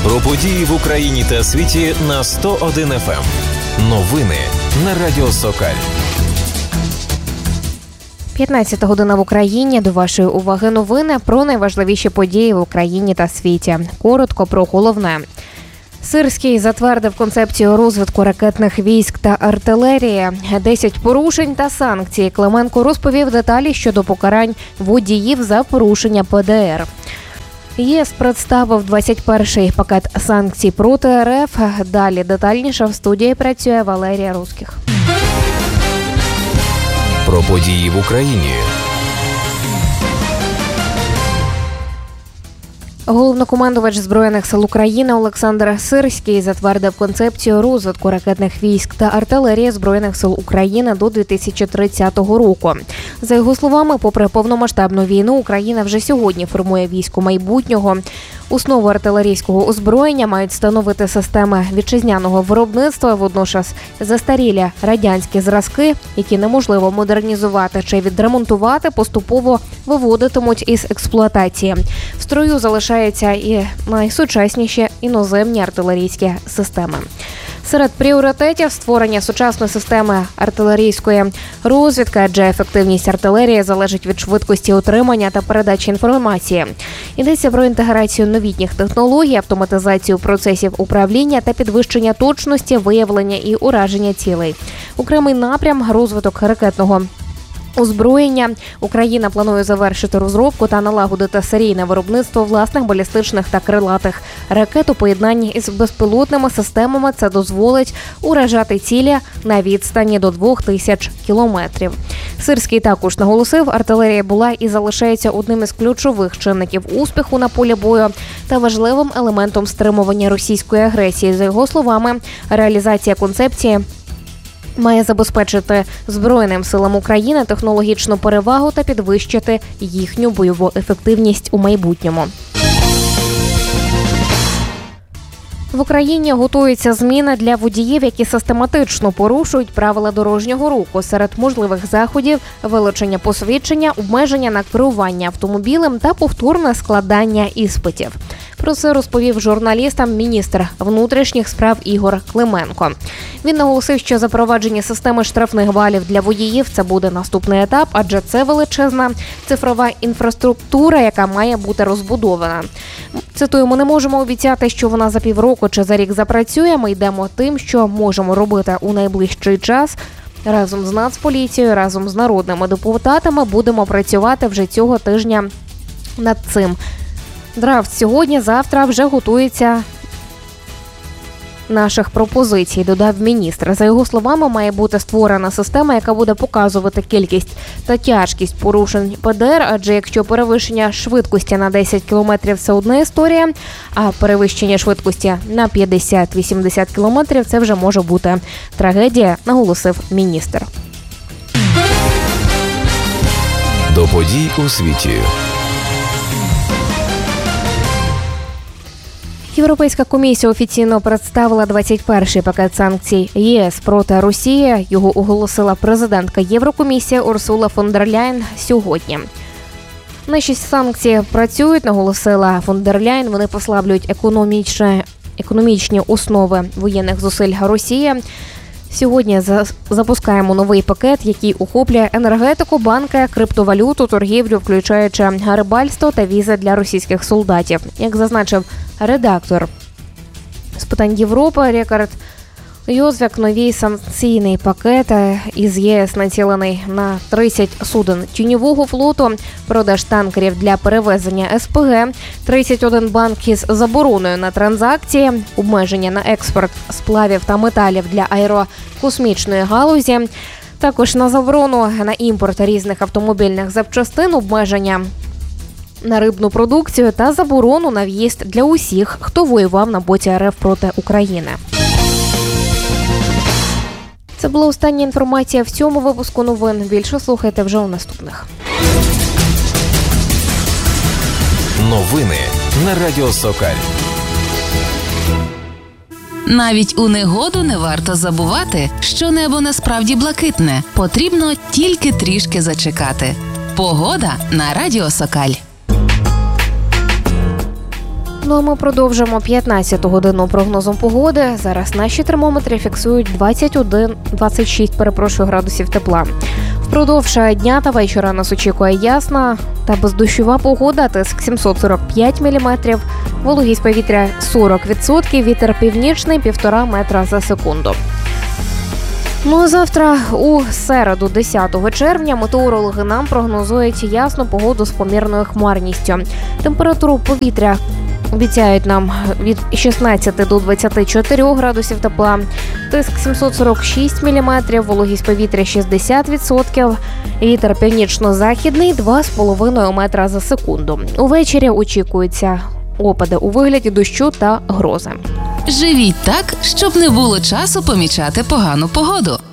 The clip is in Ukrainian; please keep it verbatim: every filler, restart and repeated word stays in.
Про події в Україні та світі на сто один еф ем. Новини на Радіо Сокаль. п'ятнадцята година в Україні. До вашої уваги новини про найважливіші події в Україні та світі. Коротко про головне. Сирський затвердив концепцію розвитку ракетних військ та артилерії. десять порушень та санкцій. Клименко розповів деталі щодо покарань водіїв за порушення пе де ер. ЄС представив двадцять перший пакет санкцій проти ер еф. Далі детальніше в студії працює Валерія Руських. Про події в Україні. Головнокомандувач Збройних сил України Олександр Сирський затвердив концепцію розвитку ракетних військ та артилерії Збройних сил України до дві тисячі тридцятого року. За його словами, попри повномасштабну війну, Україна вже сьогодні формує військо майбутнього. Основу артилерійського озброєння мають становити системи вітчизняного виробництва, водночас застарілі радянські зразки, які неможливо модернізувати чи відремонтувати, поступово виводитимуть із експлуатації. В строю залишаються і найсучасніші іноземні артилерійські системи. Серед пріоритетів – створення сучасної системи артилерійської розвідки, адже ефективність артилерії залежить від швидкості отримання та передачі інформації. Йдеться про інтеграцію новітніх технологій, автоматизацію процесів управління та підвищення точності виявлення і ураження цілей. Окремий напрям – розвиток ракетного озброєння. Україна планує завершити розробку та налагодити серійне виробництво власних балістичних та крилатих ракет у поєднанні із безпілотними системами. Це дозволить уражати цілі на відстані до двох тисяч кілометрів. Сирський також наголосив, артилерія була і залишається одним із ключових чинників успіху на полі бою та важливим елементом стримування російської агресії. За його словами, реалізація концепції має забезпечити Збройним силам України технологічну перевагу та підвищити їхню бойову ефективність у майбутньому. В Україні готуються зміни для водіїв, які систематично порушують правила дорожнього руху. Серед можливих заходів – вилучення посвідчення, обмеження на керування автомобілем та повторне складання іспитів. Про це розповів журналістам міністр внутрішніх справ Ігор Клименко. Він наголосив, що запровадження системи штрафних балів для водіїв – це буде наступний етап, адже це величезна цифрова інфраструктура, яка має бути розбудована. Цитую, ми не можемо обіцяти, що вона за півроку чи за рік запрацює. Ми йдемо тим, що можемо робити у найближчий час. Разом з Нацполіцією, разом з народними депутатами будемо працювати вже цього тижня над цим. Драфт сьогодні-завтра вже готується наших пропозицій, додав міністр. За його словами, має бути створена система, яка буде показувати кількість та тяжкість порушень пе де ер, адже якщо перевищення швидкості на десять кілометрів – це одна історія, а перевищення швидкості на п'ятдесят-вісімдесят кілометрів – це вже може бути трагедія, наголосив міністр. До подій у світі. Європейська комісія офіційно представила двадцять перший пакет санкцій ЄС проти Росії. Його оголосила президентка Єврокомісії Урсула фон дер Ляєн сьогодні. Наші санкції працюють, наголосила фон дер Ляєн. Вони послаблюють економічні, економічні основи воєнних зусиль Росії. Сьогодні запускаємо новий пакет, який охоплює енергетику, банки, криптовалюту, торгівлю, включаючи рибальство та візи для російських солдатів. Як зазначив редактор з питань Європи Рікард Йозвяк, новий санкційний пакет із ЄС націлений на тридцять суден тіньового флоту, продаж танкерів для перевезення ес пе ге, тридцять один банк із забороною на транзакції, обмеження на експорт сплавів та металів для аерокосмічної галузі, також на заборону на імпорт різних автомобільних запчастин, обмеження на рибну продукцію та заборону на в'їзд для усіх, хто воював на боці ер еф проти України. Це була остання інформація в цьому випуску новин. Більше слухайте вже у наступних. Новини на Радіо Сокаль. Навіть у негоду не варто забувати, що небо насправді блакитне. Потрібно тільки трішки зачекати. Погода на Радіо Сокаль. Ну а ми продовжимо п'ятнадцяту годину прогнозом погоди. Зараз наші термометри фіксують двадцять один - двадцять шість, перепрошую, градусів тепла. Впродовж дня та вечора нас очікує ясна та бездощова погода, тиск сімсот сорок п'ять міліметрів, вологість повітря сорок відсотків, вітер північний півтора метра за секунду. Ну а завтра, у середу, десятого червня, метеорологи нам прогнозують ясну погоду з помірною хмарністю. Температуру повітря обіцяють нам від шістнадцяти до двадцяти чотирьох градусів тепла, тиск сімсот сорок шість міліметрів, вологість повітря шістдесят відсотків, вітер північно-західний два з половиною метра за секунду. Увечері очікуються опади у вигляді дощу та грози. Живіть так, щоб не було часу помічати погану погоду.